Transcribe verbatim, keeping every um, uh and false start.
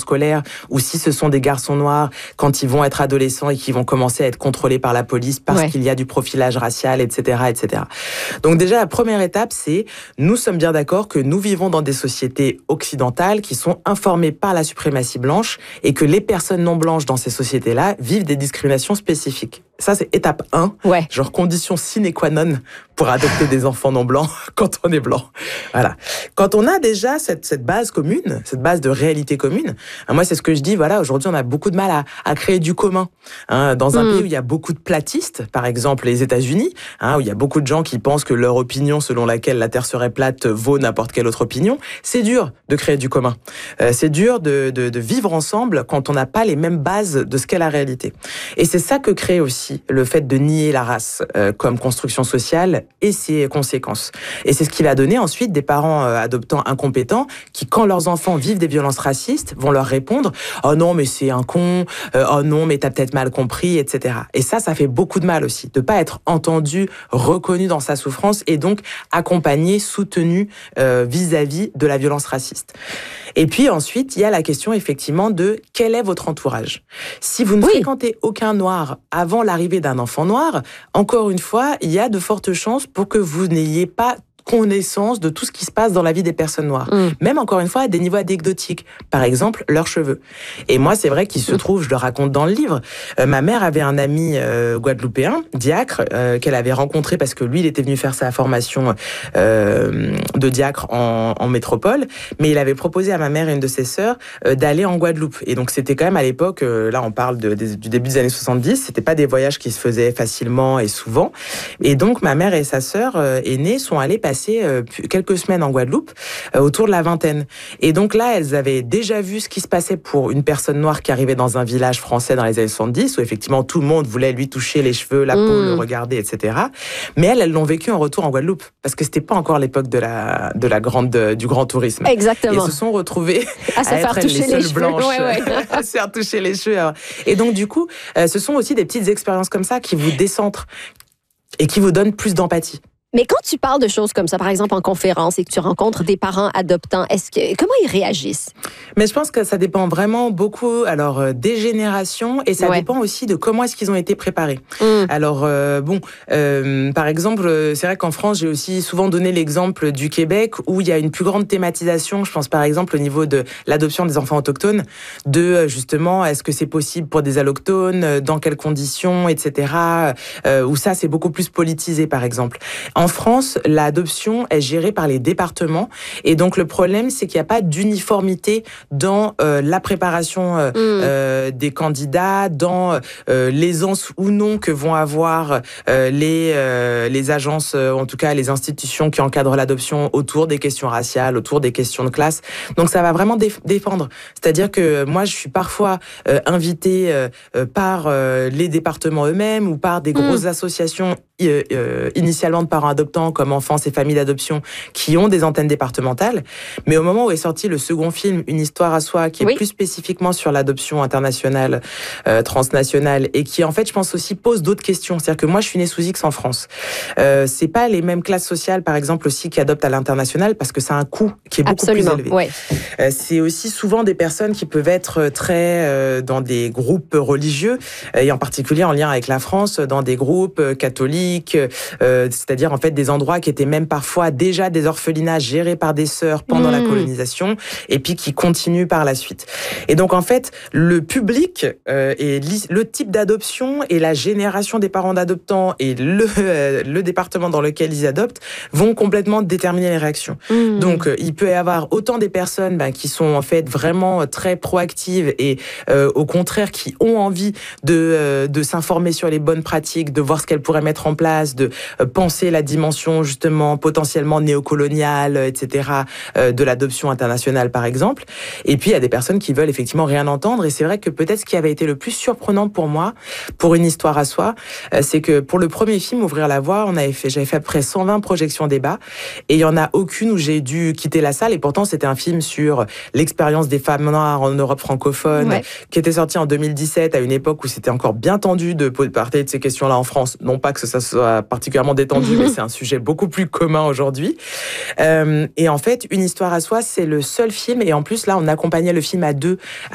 scolaire, ou si ce sont des garçons noirs quand ils vont être adolescents et qui vont commencer à être contrôlés par la police parce ouais. qu'il y a du profilage racial, et cetera, et cetera. Donc déjà, la première étape, c'est nous sommes bien d'accord que nous vivons dans des sociétés occidentales qui sont informées par la suprématie blanche et que les personnes non blanches dans ces sociétés-là vivent des discriminations spécifiques. Ça, c'est étape un, ouais. genre condition sine qua non pour adopter des enfants non blancs quand on est blanc. Voilà. Quand on a déjà cette, cette base commune, cette base de réalité commune, hein, moi, c'est ce que je dis, voilà, aujourd'hui, on a beaucoup de mal à, à créer du commun. Hein, dans un mmh. pays où il y a beaucoup de platistes, par exemple les États-Unis, hein, où il y a beaucoup de gens qui pensent que leur opinion selon laquelle la Terre serait plate vaut n'importe quelle autre opinion, c'est dur de créer du commun. Euh, c'est dur de, de, de vivre ensemble quand on n'a pas les mêmes bases de ce qu'est la réalité. Et c'est ça que crée aussi le fait de nier la race euh, comme construction sociale et ses conséquences. Et c'est ce qui va donner ensuite des parents euh, adoptants incompétents qui, quand leurs enfants vivent des violences racistes, vont leur répondre « Oh non, mais c'est un con, euh, oh non, mais t'as peut-être mal compris, et cetera » Et ça, ça fait beaucoup de mal aussi, de pas être entendu, reconnu dans sa souffrance et donc accompagné, soutenu euh, vis-à-vis de la violence raciste. Et puis ensuite, il y a la question effectivement de quel est votre entourage. Si vous ne oui. fréquentez aucun noir avant l'arrivée d'un enfant noir, encore une fois, il y a de fortes chances pour que vous n'ayez pas connaissance de tout ce qui se passe dans la vie des personnes noires. Mmh. Même, encore une fois, à des niveaux anecdotiques. Par exemple, leurs cheveux. Et moi, c'est vrai qu'il se trouve, je le raconte dans le livre, euh, ma mère avait un ami euh, guadeloupéen, diacre, euh, qu'elle avait rencontré parce que lui, il était venu faire sa formation euh, de diacre en, en métropole, mais il avait proposé à ma mère et une de ses sœurs euh, d'aller en Guadeloupe. Et donc, c'était quand même à l'époque, euh, là, on parle de, de, du début des années soixante-dix, c'était pas des voyages qui se faisaient facilement et souvent. Et donc, ma mère et sa sœur euh, aînée sont allées passer quelques semaines en Guadeloupe, euh, autour de la vingtaine. Et donc là, elles avaient déjà vu ce qui se passait pour une personne noire qui arrivait dans un village français dans les années soixante-dix, où effectivement tout le monde voulait lui toucher les cheveux, la peau, mmh. le regarder, et cetera. Mais elles, elles l'ont vécu en retour en Guadeloupe, parce que c'était pas encore l'époque de la, de la grande, de, du grand tourisme. Exactement. Et elles se sont retrouvées à, se à faire être toucher les, les seules blanches, ouais, ouais. à se faire toucher les cheveux. Et donc du coup, euh, ce sont aussi des petites expériences comme ça qui vous décentrent et qui vous donnent plus d'empathie. Mais quand tu parles de choses comme ça, par exemple en conférence, et que tu rencontres des parents adoptants, est-ce que comment ils réagissent? Mais je pense que ça dépend vraiment beaucoup, alors euh, des générations, et ça ouais. dépend aussi de comment est-ce qu'ils ont été préparés. Mm. Alors euh, bon, euh, par exemple, c'est vrai qu'en France, j'ai aussi souvent donné l'exemple du Québec où il y a une plus grande thématisation. Je pense par exemple au niveau de l'adoption des enfants autochtones, de justement est-ce que c'est possible pour des allochtones, dans quelles conditions, et cetera. Euh, où ça c'est beaucoup plus politisé, par exemple. En France, l'adoption est gérée par les départements et donc le problème, c'est qu'il n'y a pas d'uniformité dans euh, la préparation euh, mmh. euh, des candidats, dans euh, l'aisance ou non que vont avoir euh, les euh, les agences, euh, en tout cas les institutions qui encadrent l'adoption autour des questions raciales, autour des questions de classe. Donc ça va vraiment déf- défendre. C'est-à-dire que moi, je suis parfois euh, invitée euh, par euh, les départements eux-mêmes ou par des grosses mmh. associations euh, euh, initialement de parents adoptants comme Enfance et Familles d'adoption qui ont des antennes départementales. Mais au moment où est sorti le second film, Une histoire à soi, qui est oui. plus spécifiquement sur l'adoption internationale, euh, transnationale, et qui en fait, je pense aussi pose d'autres questions. C'est-à-dire que moi, je suis née sous X en France. Euh, c'est pas les mêmes classes sociales, par exemple, aussi qui adoptent à l'international parce que ça a un coût qui est beaucoup Absolument. plus élevé. Ouais. Euh, c'est aussi souvent des personnes qui peuvent être très euh, dans des groupes religieux, euh, et en particulier en lien avec la France, dans des groupes euh, catholiques, euh, c'est-à-dire en fait des endroits qui étaient même parfois déjà des orphelinats gérés par des sœurs pendant mmh. la colonisation et puis qui continuent par la suite. Et donc en fait, le public euh, et le type d'adoption et la génération des parents d'adoptants et le, euh, le département dans lequel ils adoptent vont complètement déterminer les réactions. Mmh. Donc euh, il peut y avoir autant des personnes ben, qui sont en fait vraiment très proactives et euh, au contraire qui ont envie de, euh, de s'informer sur les bonnes pratiques, de voir ce qu'elles pourraient mettre en place, de euh, penser la dimension justement potentiellement néocoloniale, et cetera, euh, de l'adoption internationale par exemple. Et puis il y a des personnes qui veulent effectivement rien entendre. Et c'est vrai que peut-être ce qui avait été le plus surprenant pour moi, pour Une histoire à soi, euh, c'est que pour le premier film Ouvrir la voie, on avait fait, j'avais fait à peu près cent vingt projections débat, et il y en a aucune où j'ai dû quitter la salle. Et pourtant c'était un film sur l'expérience des femmes noires en Europe francophone, ouais. qui était sorti en deux mille dix-sept à une époque où c'était encore bien tendu de parler de ces questions-là en France. Non pas que ça soit particulièrement détendu, mais c'est un sujet beaucoup plus commun aujourd'hui. Euh, et en fait, Une histoire à soi, c'est le seul film, et en plus là, on accompagnait le film à deux